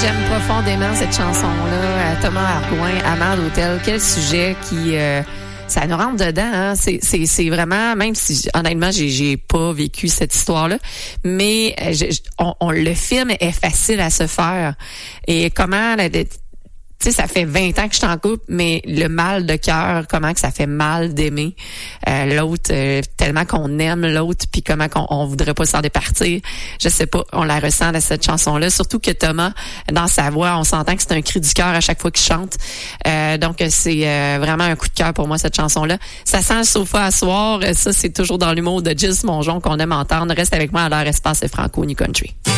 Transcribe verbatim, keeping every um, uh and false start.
J'aime profondément cette chanson-là. Thomas Argouin, Amant d'hôtel. Quel sujet qui... Euh, ça nous rentre dedans. Hein? C'est, c'est, c'est vraiment... Même si, honnêtement, j'ai, j'ai pas vécu cette histoire-là, mais je, je, on, on, le film est facile à se faire. Et comment... La, tu sais, ça fait vingt ans que je suis en couple, mais le mal de cœur, comment que ça fait mal d'aimer euh, l'autre, euh, tellement qu'on aime l'autre, puis comment qu'on on voudrait pas s'en départir. Je sais pas, on la ressent dans cette chanson-là. Surtout que Thomas, dans sa voix, on s'entend que c'est un cri du cœur à chaque fois qu'il chante. Euh, donc, c'est euh, vraiment un coup de cœur pour moi, cette chanson-là. Ça sent le sofa à soir. Ça, c'est toujours dans l'humour de Gilles Mongeon qu'on aime entendre. Reste avec moi à l'heure espace et franco New Country.